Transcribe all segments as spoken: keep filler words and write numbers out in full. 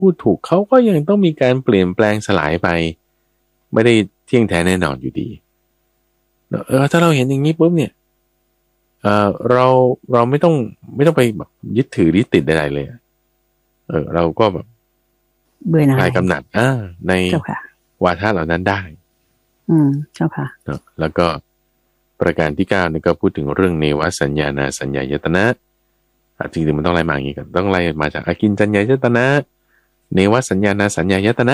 พูดถูกเขาก็ยังต้องมีการเปลี่ยนแปลงสลายไปไม่ได้เที่ยงแท้แน่นอนอยู่ดีเออถ้าเราเห็นอย่างนี้ปุ๊บเนี่ยเออเราเราไม่ต้องไม่ต้องไปแบบยึดถือยึดติดใดๆเลยเออเราก็แบบเบื่อหน่ายคลายกำหนัดอ่าในวาทะเหล่านั้นได้อืมเจ้าค่ะแล้วก็ประการที่เก้านี่ก็พูดถึงเรื่องเนวสัญญานาสัญญายตนะจริงๆมันต้องไล่มาอย่างนี้กันต้องไล่มาจากอากินจัญญายตนะเนวสัญญานาสัญญายตนะ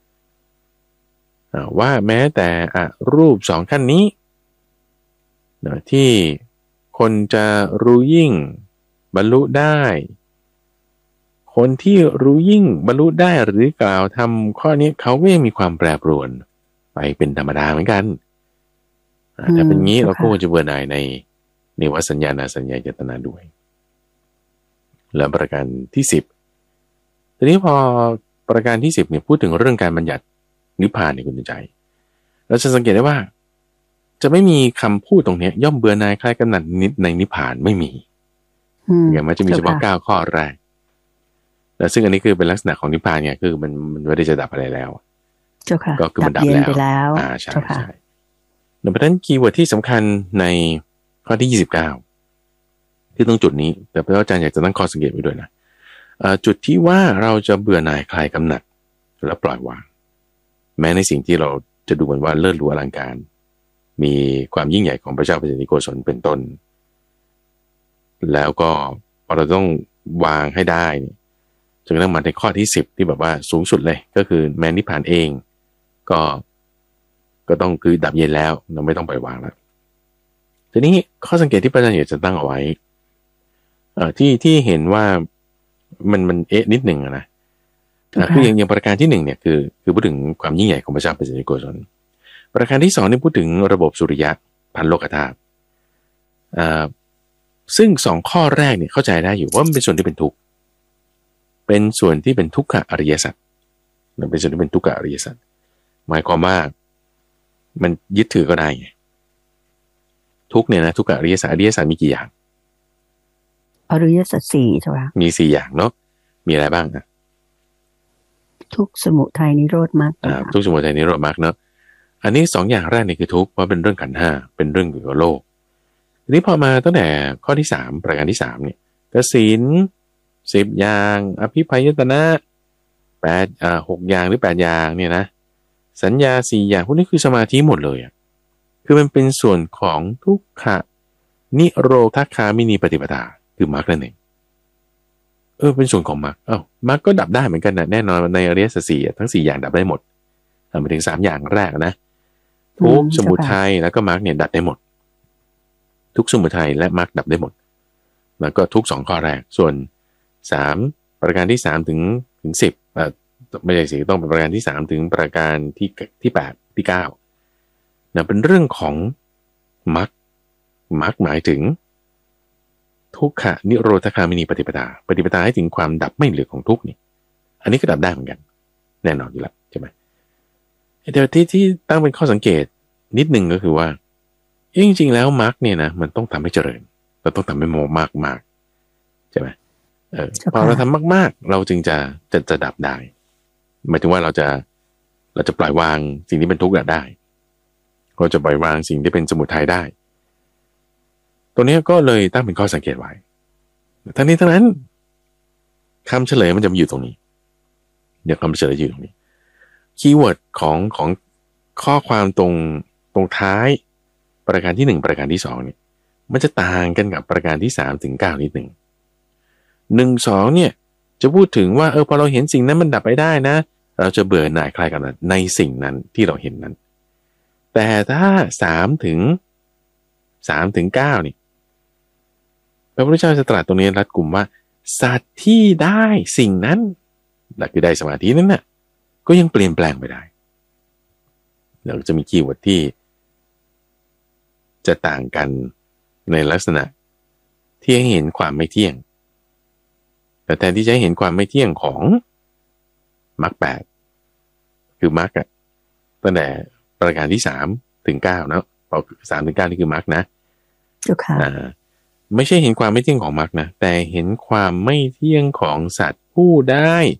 ว่าแม้แต่อรูปสองขั้นนี้ที่คนจะรู้ยิ่งบรรลุได้คนที่รู้ยิ่งบรรลุได้หรือกล่าวทำข้อนี้เขาก็ยังมีความแปรปรวนไปเป็นธรรมดาเหมือนกันถ้าเป็นงี้เราก็จะเบื่อหน่ายในเนวสัญญานาสัญญายตนะด้วยแล้วประการที่สิบทีนี้พอประการที่สิบเนี่ยพูดถึงเรื่องการบัญญัตินิพพานในคุณใจเราจะสังเกตได้ว่าจะไม่มีคำพูดตรงนี้ย่อมเบื่อหน่ายคลายกำหนัดในนิพพานไม่มีอย่างมันจะมีเฉพาะเก้าข้อแรกแล้วซึ่งอันนี้คือเป็นลักษณะของนิพพานเนี่ยคือมันมันไม่ได้จะดับอะไรแล้วก็คือมันดับแล้วอ่าใช่ใช่เพราะฉะนั้นคีย์เวิร์ดที่สำคัญในข้อที่ยี่สิบเก้าที่ตรงจุดนี้แต่พระอาจารย์อยากจะตั้งข้อสังเกตไว้ด้วยนะจุดที่ว่าเราจะเบื่อหน่ายคลายกำหนัดและปล่อยวางแม้ในสิ่งที่เราจะดูเหมือนว่าเลิศหรูอลังการมีความยิ่งใหญ่ของพระเจ้าปเจนิโกศลเป็นต้นแล้วก็เราต้องวางให้ได้จนกระทั่งมาในข้อที่สิบที่แบบว่าสูงสุดเลยก็คือแม้นิพพานเองก็ก็ต้องคือดับเย็นแล้วเราไม่ต้องปล่อยวางแล้วทีนี้ข้อสังเกตที่พระอาจารย์อยากจะตั้งเอาไว้เอ่อที่ที่เห็นว่ามันมันเอ๊ะนิดหนึ่งนะคืออย่างอย่างประการที่หนึ่งเนี่ยคือคือพูดถึงความยิ่งใหญ่ของพระเจ้าปเจนิโกศลประการที่สองนี่พูดถึงระบบสุริยะพันโลกธาตุอ่าซึ่งสองข้อแรกเนี่ยเข้าใจได้อยู่ว่ามันเป็นส่วนที่เป็นทุกข์เป็นส่วนที่เป็นทุกขอริยสัจมันเป็นส่วนที่เป็นทุกขอริยสัจหมายความว่ามันยึดถือก็ได้ไงทุกเนี่ยนะทุกขอริยสัจอริยสัจมีกี่อย่างอริยสัจสี่ใช่ไหมมีสี่อย่างเนาะมีอะไรบ้างนะทุกสมุทัยนิโรธมรรคอ่าทุกสมุทัยนิโรธมรรคเนาะอันนี้สองอย่างแรกนี่คือทุกข์เพราะเป็นเรื่องขันธ์ห้าเป็นเรื่องเกี่ยวกับโลกทีนี้พอมาตั้งแต่ข้อที่สามประการที่สามเนี่ยกสิณสิบอย่างอภิพยตนะแปดอ่าหกอย่างหรือแปดอย่างเนี่ยนะสัญญาสี่อย่างพวกนี้คือสมาธิหมดเลยอ่ะคือมันเป็นส่วนของทุกขนิโรธคามินีปฏิปทาคือมรรคนั่นเองเออเป็นส่วนของมรรคเอ้ามรรคก็ดับได้เหมือนกันนะแน่นอนในอริยสัจสี่ทั้งสี่อย่างดับได้หมดทำไปถึงสามอย่างแรกนะทุกสมุทัยแล้วก็มรรคเนี่ยดับได้หมดทุกสมุทัยและมรรคดับได้หมดแล้วก็ทุกสองข้อแรกส่วนสามประการที่สามถึงถึงสิบเอ่อไม่ใช่สิต้องเป็นประการที่สามถึงประการที่ที่แปดที่เก้านะเป็นเรื่องของมรรคมรรคหมายถึงทุกขนิโรธคามินีปฏิปทาปฏิปทาให้ถึงความดับไม่เหลือของทุกข์นี่อันนี้ก็ดับได้เหมือนกันแน่นอนอยู่แล้วใช่ไหมเดี๋ยวที่ที่ตั้งเป็นข้อสังเกตนิดนึงก็คือว่าจริงๆแล้วมรรคเนี่ยนะมันต้องทำให้เจริญเราต้องทำให้โมมากมากใช่ไหมเออพอเราทำมากๆเราจึงจะจะจะดับได้หมายถึงว่าเราจะเราจะปล่อยวางสิ่งที่เป็นทุกข์ได้เราจะปล่อยวางสิ่งที่เป็นสมุทัยได้ตัวนี้ก็เลยตั้งเป็นข้อสังเกตไว้ทั้งนี้ทั้งนั้นคำเฉลยมันจะมาอยู่ตรงนี้เดี๋ยวคำเฉลยอยู่ตรงนี้คีย์เวิร์ดของของข้อความตรงตรงท้ายประการที่หนึ่งประการที่สองเนี่ยมันจะต่างกันกับประการที่สามถึงเก้านิดหนึ่งหนึ่งสองเนี่ยจะพูดถึงว่าเออพอเราเห็นสิ่งนั้นมันดับไปได้นะเราจะเบื่อหน่ายคลายกันในสิ่งนั้นที่เราเห็นนั้นแต่ถ้าสามถึงสามถึงเก้านี่พระพุทธเจ้าจะตรัสตรงนี้รัดกุมว่าสัตว์ที่ได้สิ่งนั้นนั่นคือได้สมาธินั้นน่ะก็ยังเปลี่ยนแปลงไปได้เราจะมีคีย์เวิร์ดที่จะต่างกันในลักษณะที่ให้เห็นความไม่เที่ยงแต่แทนที่จะให้เห็นความไม่เที่ยงของมรรคแปดคือมรรคอะตั้งแต่ประการที่สามถึงเก้านะพอสามถึงเก้านี่คือมรรคนะอ่าไม่ใช่เห็นความไม่เที่ยงของมรรคนะแต่เห็นความไม่เที่ยงของสัตว์ผู้ได้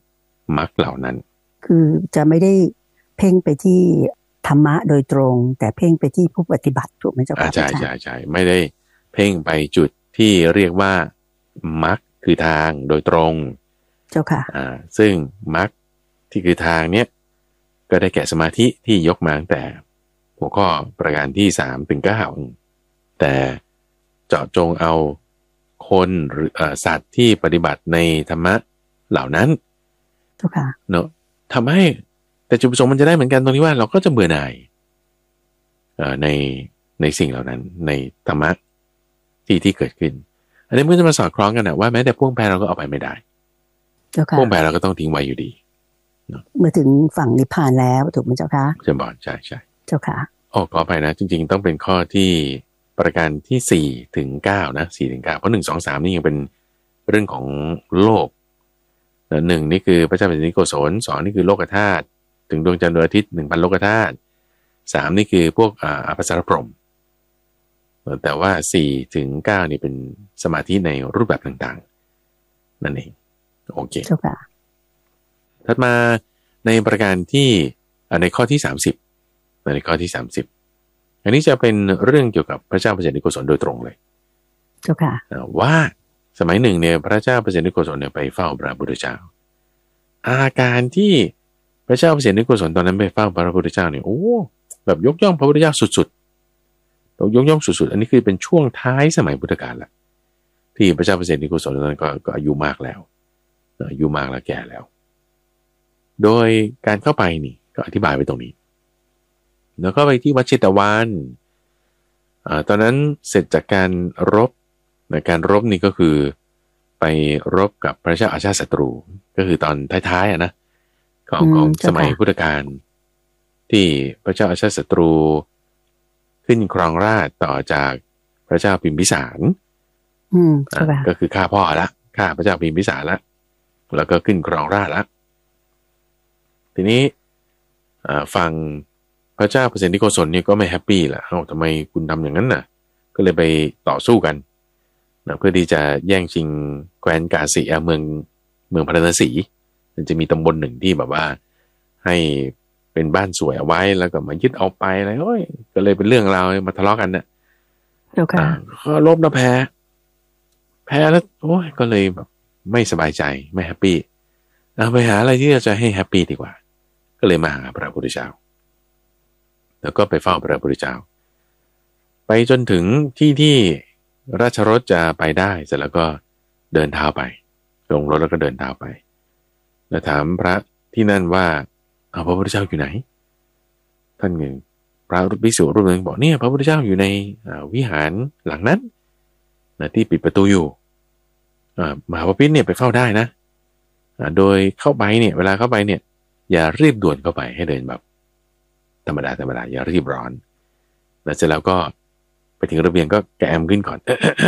มรรคเหล่านั้นคือจะไม่ได้เพ่งไปที่ธรรมะโดยตรงแต่เพ่งไปที่ผู้ปฏิบัติถูกไหมเจ้าค่ะใช่ใช่ใช่ไม่ได้เพ่งไปจุดที่เรียกว่ามรรคคือทางโดยตรงเจ้าค่ะอ่าซึ่งมรรคที่คือทางเนี้ยก็ได้แก่สมาธิที่ยกมาตั้งแต่หัวข้อประการที่สามถึงเก้าแต่เจาะจงเอาคนหรือสัตว์ที่ปฏิบัติในธรรมะเหล่านั้นเจ้าค่ะเนาะทำให้แต่จุดประสงค์มันจะได้เหมือนกันตรงที่ว่าเราก็จะเบื่อหน่ายในในสิ่งเหล่านั้นในธรรมะที่ที่เกิดขึ้นอันนี้มันก็จะมาสอดคล้องกันนะว่าแม้แต่พ่วงแพเราก็เอาไปไม่ได้พ่วงแพเราก็ต้องทิ้งไว้อยู่ดีเมื่อถึงฝั่งนิพพานแล้วถูกไหมเจ้าคะใช่บอดใช่ใช่เจ้าค่ะโอ้ขออภัยนะจริงๆต้องเป็นข้อที่ประการที่สี่ถึงเก้านะสี่ถึงเก้าเพราะหนึ่งสองสามนี่ยังเป็นเรื่องของโลกหนึ่งนี่คือพระเจ้าแผ่นดินโกศลสองนี่คือโลกธาตุถึงดวงจันทร์ดวงอาทิตย์หนึ่งพันโลกธาตุสามนี่คือพวกอ่าอภัสสรพรหมแต่ว่าสี่ถึงเก้านี่เป็นสมาธิในรูปแบบต่างๆนั่นเองโอเคเจ้าค่ะถัดมาในประการที่ในข้อที่สามสิบในข้อที่สามสิบอันนี้จะเป็นเรื่องเกี่ยวกับพระเจ้าเปรตนิโกศลโดยตรงเลยเจ้าค่ะว่าสมัยหนึ่งเนี่ยพระเจ้าเปรตนิโกศลเนี่ยไปเฝ้าพระพุทธเจ้าอาการที่พระเจ้าเปรตนิโกศลตอนนั้นไปเฝ้าพระพุทธเจ้าเนี่ยโอ้แบบยกย่องพระพุทธเจ้าสุดๆยกย่องสุดๆอันนี้คือเป็นช่วงท้ายสมัยพุทธกาลละที่พระเจ้าเปรตนิโกศลตอนนั้นก็ก็อายุมากแล้วอายุมากแล้วแก่แล้วโดยการเข้าไปนี่ก็อธิบายไว้ตรงนี้แล้วก็ไปที่วัดเชตวันอ่าตอนนั้นเสร็จจากการรบในการรบนี่ก็คือไปรบกับพระเจ้าอาชาติศัตรูก็คือตอนท้ายๆอ่ะนะของของสมัยพุทธกาลที่พระเจ้าอาชาติศัตรูขึ้นครองราชย์ต่อจากพระเจ้าพิมพิสารอืมก็คือฆ่าพ่อละฆ่าพระเจ้าพิมพิสารละแล้วก็ขึ้นครองราชย์ละทีนี้ฝั่งพระเจ้าเปรตนิโกศลเนี่ยก็ไม่แฮปปี้แหละเอ้าทำไมคุณทำอย่างนั้นน่ะก็เลยไปต่อสู้กันนะเพื่อที่จะแย่งชิงแคว้นกาสีเมืองเมืองพาราณสีมันจะมีตำบลหนึ่งที่แบบว่าให้เป็นบ้านสวยเอาไว้แล้วก็มายึดเอาไปอะไรโอ้ยก็เลยเป็นเรื่องราวมาทะเลาะกันน่ะเจ้าค่ะก็ลบแล้วแพ้แพ้แล้วโอ้ยก็เลยแบบไม่สบายใจไม่แฮปปี้เอาไปหาอะไรที่จะให้แฮปปี้ดีกว่าก็เลยมาหาพระพุทธเจ้าแล้วก็ไปเฝ้าพระพุทธเจ้าไปจนถึงที่ที่ราชรถจะไปได้เสร็จแล้วก็เดินเท้าไปลงรถแล้วก็เดินเท้าไปแล้วถามพระที่นั่นว่าเอาพระพุทธเจ้าอยู่ไหนท่านหนึ่งพระภิกษุรูปหนึ่งบอกเนี่ยพระพุทธเจ้าอยู่ในวิหารหลังนั้นนะที่ปิดประตูอยู่มหาปพิธเนี่ยไปเฝ้าได้นะโดยเข้าไปเนี่ยเวลาเข้าไปเนี่ยอย่ารีบด่วนเข้าไปให้เดินแบบธรรมดาธรรมดาอย่ารีบร้อนแล้วเสร็จแล้วก็ไปถึงระเบียงก็แกมขึ้นก่อน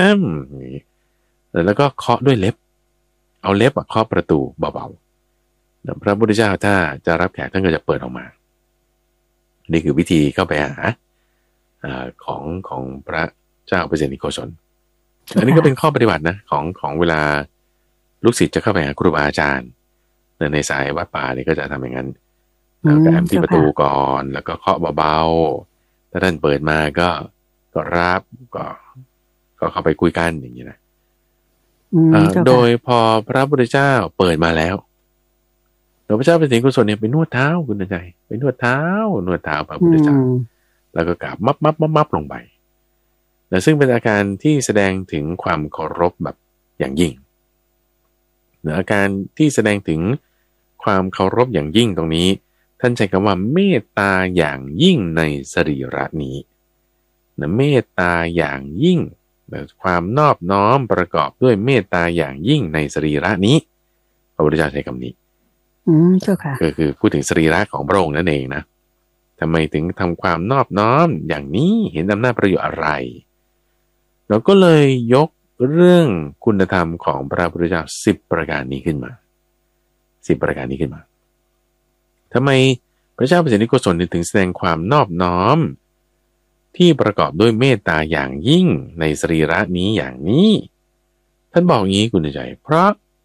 แล้วก็เคาะด้วยเล็บเอาเล็บเคาะประตูเบาๆพระพุทธเจ้าถ้าจะรับแขกท่านก็จะเปิดออกมานี่คือวิธีเข้าไปหาของของพระเจ้าเปรตนิโกศลอันนี้ก็เป็นข้อปฏิบัตินะของของเวลาลูกศิษย์จะเข้าไปหาครูบาอาจารย์ในสายวัดป่านี่ก็จะทำอย่างนั้นแกมที่ประตูก่อนแล้วก็เคาะเบาๆถ้าท่านเปิดมาก็ก็รับก็ก็เข้าไปคุยกันอย่างนี้นะโดยพอพระพุทธเจ้าเปิดมาแล้วพระเจ้าเปรตนิโกศลเนี่ยไปนวดเท้าคุณใจไปนวดเท้านวดเท้าพระพุทธเจ้าแล้วก็กราบมับมับมับมับลงไปนะซึ่งเป็นอาการที่แสดงถึงความเคารพแบบอย่างยิ่งนะอาการที่แสดงถึงความเคารพอย่างยิ่งตรงนี้ท่านใช้คำว่าเมตตาอย่างยิ่งในสรีระนี้นะเมตตาอย่างยิ่งนะความนอบน้อมประกอบด้วยเมตตาอย่างยิ่งในสรีระนี้พระพุทธเจ้าใช้คำนี้อืมเจ้าค่ะก็คือพูดถึงสรีระของพระองค์นั่นเองนะทำไมถึงทำความนอบน้อมอย่างนี้เห็นอำนาจประโยชน์อะไรเราก็เลยยกเรื่องคุณธรรมของพระพุทธเจ้าสิบประการนี้ขึ้นมาสิบประการนี้ขึ้นมาทำไมพระเจ้าเปรตนิโกศลถึงแสดงความนอบน้อมที่ประกอบด้วยเมตตาอย่างยิ่งในสรีระนี้อย่างนี้ท่านบอกอย่างนี้คุณใจเพราะ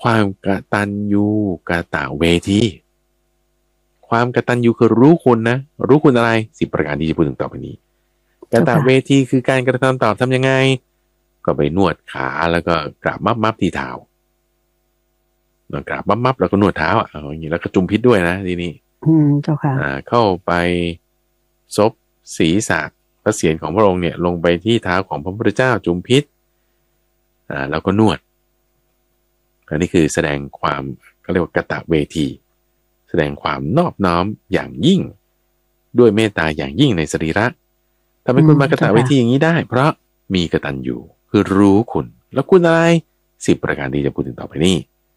ความกตัญญูกตเวทีความกตัญญูคือรู้คุณนะรู้คุณอะไรสิบประการที่จะพูดถึงต่อไปนี้กตเวทีคือการกระทำตอบทำยังไงก็ไปนวดขาแล้วก็กราบมับมับที่เท้ากราบมับมับแล้วก็นวดเท้าอ่ะอย่างนี้แล้วก็จุมพิษด้วยนะทีนี้อืมเจ้าค่ะอ่าเข้าไปซบศีรษะพระเศียรของพระองค์เนี่ยลงไปที่เท้าของพระพุทธเจ้าจุมพิษอ่าแล้วก็นวดอันนี้คือแสดงความเขาเรียกว่ากตเวทีแสดงความนอบน้อมอย่างยิ่งด้วยเมตตาอย่างยิ่งในสรีระทำให้คุณมากตเวทีอย่างนี้ได้เพราะมีกตัญญูคือรู้คุณแล้วคุณอะไรสิบประการที่จะพูดถึงต่อไปนี้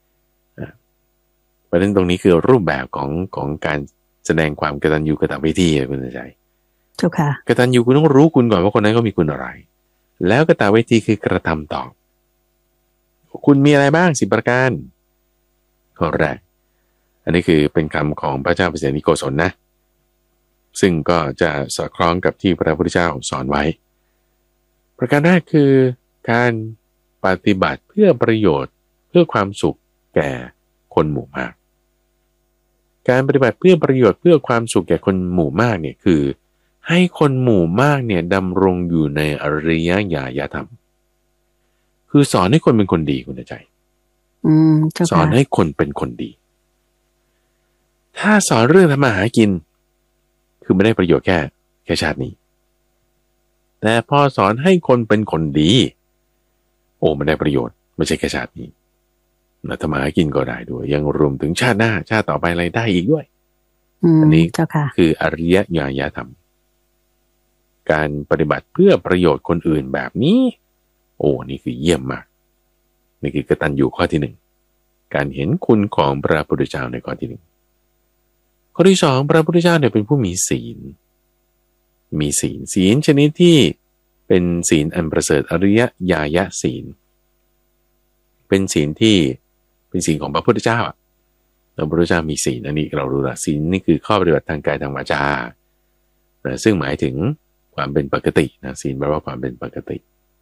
ประเด็นตรงนี้คือรูปแบบของของการแสดงความกตัญญูกตเวทีคุณใจเจ้าค่ะกตัญญูคุณต้องรู้คุณก่อนว่าคนนั้นก็มีคุณอะไรแล้วกตเวทีคือกระทำตอบคุณมีอะไรบ้างสิบประการข้อแรกอันนี้คือเป็นคำของพระเจ้าเปรตนิโกศลนะซึ่งก็จะสอดคล้องกับที่พระพุทธเจ้าสอนไว้ประการแรกคือการปฏิบัติเพื่อประโยชน์เพื่อความสุขแก่คนหมู่มากการปฏิบัติเพื่อประโยชน์เพื่อความสุขแก่คนหมู่มากเนี่ยคือให้คนหมู่มากเนี่ยดำรงอยู่ในอริยญาณธรรมคือสอนให้คนเป็นคนดีคุณใจอืมสอนให้คนเป็นคนดีถ้าสอนเรื่องทำมาหากินคือไม่ได้ประโยชน์แค่แค่ชาตินี้แต่พอสอนให้คนเป็นคนดีโอ้มันได้ประโยชน์ไม่ใช่แค่ชาตินี้นะทำมาหากินก็ได้ด้วยยังรวมถึงชาติหน้าชาติต่อไปอะไรได้อีกด้วยอันนี้คืออริยญาณธรรมการปฏิบัติเพื่อประโยชน์คนอื่นแบบนี้โอ้นี่คือเยี่ยมมากนี่คือกตัญญูข้อที่หนึ่งการเห็นคุณของพระพุทธเจ้าในข้อที่หนึ่งข้อที่สองพระพุทธเจ้าเนี่ยเป็นผู้มีศีลมีศีลศีลชนิดที่เป็นศีลอันประเสริฐอริยญาณศีลเป็นศีลที่เป็นศีลของพระพุทธเจ้าอ่ะพระพุทธเจ้ามีศีลอันนี้เรารู้ละศีลนี่คือข้อปฏิบัติทางกายทางวาจาซึ่งหมายถึงความเป็นปกตินะศีลแปลว่าความเป็นปกติ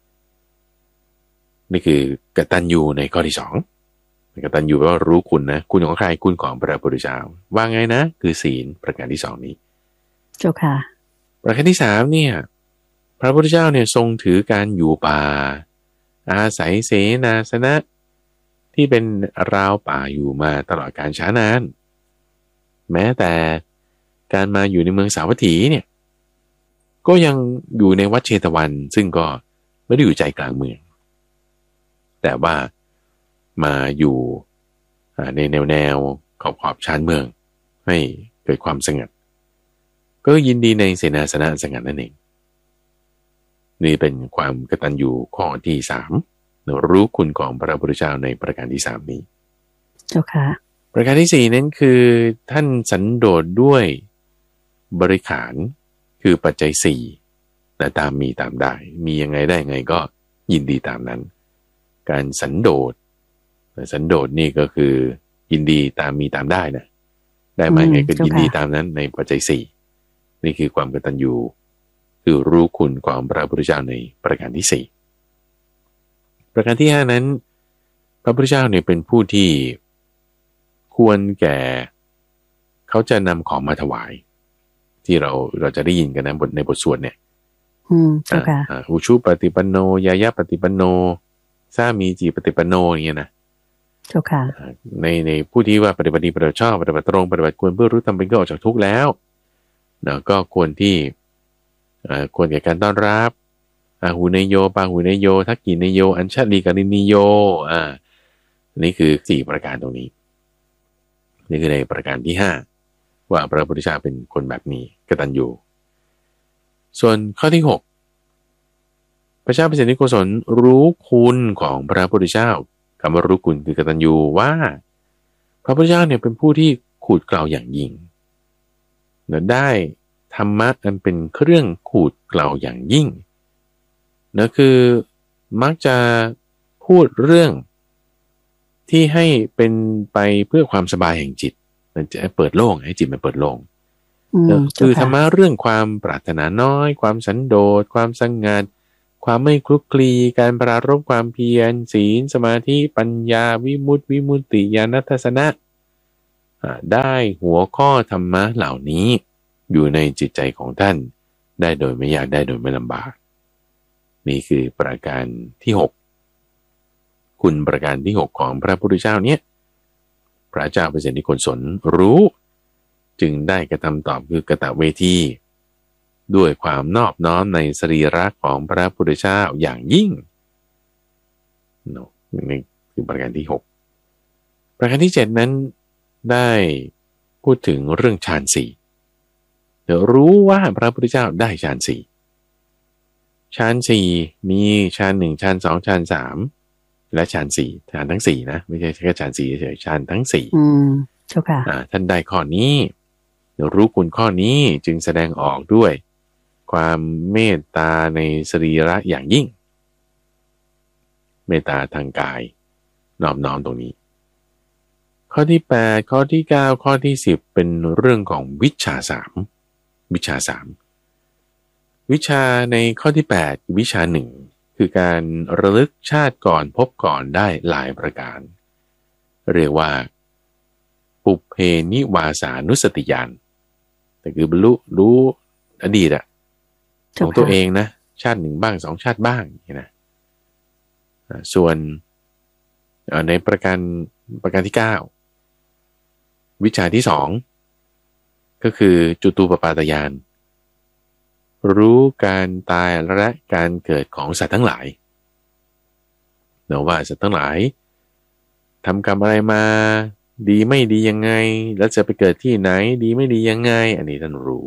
นี่คือกตัญญูในข้อที่สองกตัญญูแปลว่ารู้คุณนะคุณของใครคุณของพระพุทธเจ้าว่าไงนะคือศีลประการที่สองนี้เจ้าค่ะประการที่สามเนี่ยพระพุทธเจ้าเนี่ยทรงถือการอยู่ป่าอาศัยเสนาสนะที่เป็นราวป่าอยู่มาตลอดกาลช้านานแม้แต่การมาอยู่ในเมืองสาวัตถีเนี่ยก็ยังอยู่ในวัดเชตวันซึ่งก็ไม่ได้อยู่ใจกลางเมืองแต่ว่ามาอยู่ในแนวแนวขอบขอบชานเมืองให้เกิดความสงัดก็ยินดีในเสนาสนะสงัดนั่นเองนี่เป็นความกตัญญูข้อที่สามรู้คุณของพระพุทธเจ้าในประการที่สามนี้เจ้าค่ะประการที่สี่นั้นคือท่านสันโดษด้วยบริขารคือปัจจัยสี่และตามมีตามได้มียังไงได้ไงก็ยินดีตามนั้นการสันโดษสันโดษนี่ก็คือยินดีตามมีตามได้นะได้มาไงก็ยินดีตามนั้นในปัจจัยสี่นี่คือความกตัญญูคือรู้คุณของพระพุทธเจ้าในประการที่สี่ประการที่ห้านั้นพระพุทธเจ้าเนี่ยเป็นผู้ที่ควรแก่เขาจะนำของมาถวายที่เราเราจะได้ยินกันนะบทในบทสวดเนี่ยอืมเจ้าค่ะอุชุปฏิปันโนยายะปฏิปันโนสามีจีปฏิปันโนอย่างเงี้ยนะเจ้าค่ะในในผู้ที่ว่าปฏิบัติดีปฏิบัติชอบปฏิบัติตรงปฏิบัติควรเพื่อรู้ทำเป็นก็ออกจากทุกข์แล้วเนาะก็ควรที่ควรแก่การต้อนรับอาหูเนโยปาหูเนโยทักกิเนโยอัญชลีกานินโยอ่านี่คือสี่ประการตรงนี้นี่คือในประการที่ห้าว่าพระพุทธเจ้าเป็นคนแบบนี้กตัญญูส่วนข้อที่หกพระเจ้าเปรตนิโกศลรู้คุณของพระพุทธเจ้าคำว่ารู้คุณคือกตัญญูว่าพระพุทธเจ้าเนี่ยเป็นผู้ที่ขูดเกลาอย่างยิ่งและได้ธรรมะอันเป็นเครื่องขูดเกลาอย่างยิ่งนั่นคือมักจะพูดเรื่องที่ให้เป็นไปเพื่อความสบายแห่งจิตมันจะเปิดโล่งให้จิตมันเปิดโล่งคือธรรมะเรื่องความปรารถนาน้อยความสันโดษความสงัดความไม่คลุกคลีการปรารภความเพียรศีลสมาธิปัญญาวิมุตติวิมุตติญาณทัสสนะได้หัวข้อธรรมะเหล่านี้อยู่ในจิตใจของท่านได้โดยไม่ยากได้โดยไม่ลำบากนี่คือประการที่หกคุณประการที่หกของพระพุทธเจ้าเนี่ยพระเจ้าเปรตที่โกศลรู้จึงได้กระทำตอบคือกตเวทีด้วยความนอบน้อมในสรีระของพระพุทธเจ้าอย่างยิ่งเนาะนี่คือประการที่หกประการที่เจ็ดนั้นได้พูดถึงเรื่องฌานสี่เดี๋ยวรู้ว่าพระพุทธเจ้าได้ฌานสี่ฌานสี่มีฌานหนึ่งฌานสองฌานสามและฌานสี่ฌานทั้งสี่นะไม่ใช่แค่ฌานสี่เฉยฌานทั้งสี่อืมเจ้าค่ะอ่าท่านได้ข้อนี้เดี๋ยวรู้คุณข้อนี้จึงแสดงออกด้วยความเมตตาในสรีระอย่างยิ่งเมตตาทางกายนอบน้อมตรงนี้ข้อที่แปดข้อที่เก้าข้อที่สิบเป็นเรื่องของวิชาสามวิชาสามวิชาในข้อที่แปดวิชาหนึ่งคือการระลึกชาติก่อนพบก่อนได้หลายประการเรียกว่าปุเพนิวาสานุสติญาณแต่คือบรรลุรู้อดีตอะของตัวเองนะชาติหนึ่งบ้างสองชาติบ้างนะส่วนในประการประการที่เก้าวิชาที่สองก็คือจุตูปปาตญาณรู้การตายและการเกิดของสัตว์ทั้งหลายเนาะว่าสัตว์ทั้งหลายทำกรรมอะไรมาดีไม่ดียังไงแล้วจะไปเกิดที่ไหนดีไม่ดียังไงอันนี้ท่านรู้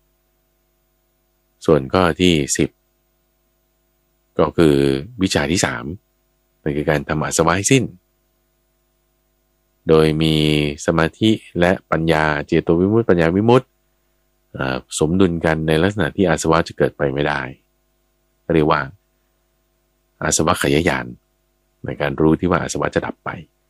ส่วนข้อที่สิบก็คือวิชาที่สามนั่นคือการทำอาสวะให้สิ้นโดยมีสมาธิและปัญญาเจโตวิมุตติปัญญาวิมุตติสมดุลกันในลักษณะที่อาสวะจะเกิดไปไม่ได้เรียกว่าอาสวะขยายานในการรู้ที่ว่าอาสวะจะดับไป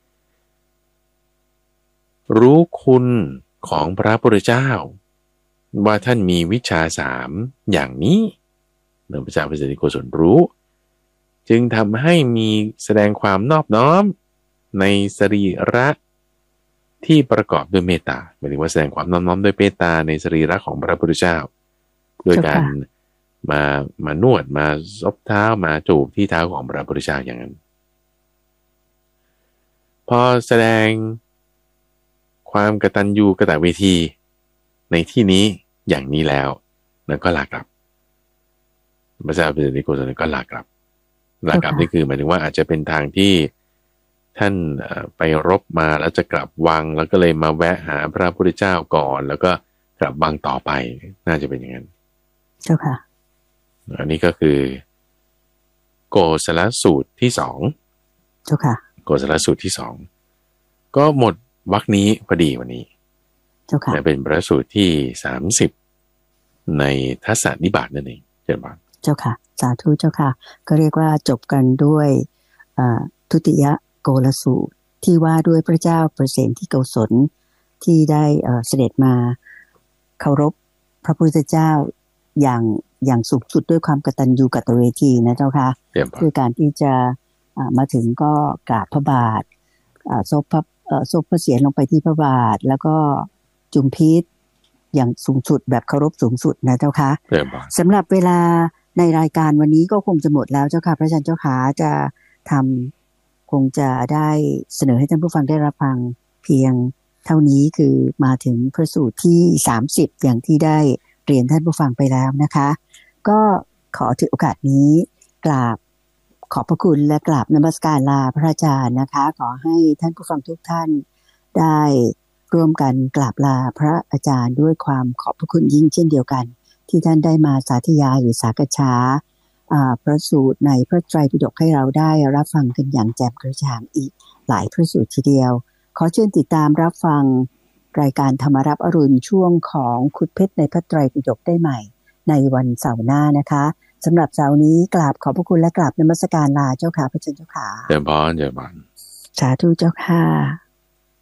รู้คุณของพระพุทธเจ้าว่าท่านมีวิชาสามอย่างนี้เนื่องพระเจ้าเปรตที่โกศลรู้จึงทำให้มีแสดงความนอบน้อมในสรีระที่ประกอบด้วยเมตตาหมายถึงว่าแสดงความน้อมน้อมด้วยเมตตาในสรีระของพระพุทธเจ้าโดยการมามานวดมาซบเท้ามาจูบที่เท้าของพระพุทธเจ้าอย่างนั้นพอแสดงความกตัญญูกตเวทีในที่นี้อย่างนี้แล้วนั้นก็ลากลับพระเจ้าเปรตที่โกศลก็ลากลับลากลับนี่คือหมายถึงว่าอาจจะเป็นทางที่ท่านไปรบมาแล้วจะกลับวังแล้วก็เลยมาแวะหาพระพุทธเจ้าก่อนแล้วก็กลับวังต่อไปน่าจะเป็นอย่างนั้นเจ้าค่ะอันนี้ก็คือโกศลสูตรที่สองเจ้าค่ะโกศลสูตรที่สองก็หมดวรรคนี้พอดีวันนี้เจ้าค่ะเป็นพระสูตรที่สามสิบในทัสสนิบาตนั่นเองเจ้าบ้านเจ้าค่ะสาธุเจ้าค่ะก็เรียกว่าจบกันด้วยทุติยโกลสูตรที่ว่าด้วยพระเจ้าเปรตที่โกศลที่ได้เสด็จมาเคารพพระพุทธเจ้าอย่างอย่างสูงสุดด้วยความกตัญญูกตเวทีนะเจ้าค่ะคือการที่จะมาถึงก็กราบพระบาทซบพระซบพระเศียรลงไปที่พระบาทแล้วก็จุมพิษอย่างสูงสุดแบบเคารพสูงสุดนะเจ้าค่ะสำหรับเวลาในรายการวันนี้ก็คงจะหมดแล้วเจ้าค่ะพระอาจารย์เจ้าค่ะจะทำคงจะได้เสนอให้ท่านผู้ฟังได้รับฟังเพียงเท่านี้คือมาถึงพระสูตรที่สามสิบอย่างที่ได้เรียนท่านผู้ฟังไปแล้วนะคะก็ขอถือโอกาสนี้กราบขอบพระคุณและกราบนมัสการลาพระอาจารย์นะคะขอให้ท่านผู้ฟังทุกท่านได้ร่วมกันกราบลาพระอาจารย์ด้วยความขอบพระคุณยิ่งเช่นเดียวกันที่ท่านได้มาสาธยายหรือสากฉาพระสูตรในพระไตรปิฎกให้เราได้รับฟังกันอย่างแจ่มกระจ่างอีกหลายพระสูตรทีเดียวขอเชิญติดตามรับฟังรายการธรรมรับอรุณช่วงของขุดเพชรในพระไตรปิฎกได้ใหม่ในวันเสาร์หน้านะคะสำหรับเสาร์นี้กราบขอบพระคุณและกราบนมัสการลาเจ้าค่ะพระเจ้าค่ะเจ้าพรเจ้าพรสาธุเจ้าค่ะ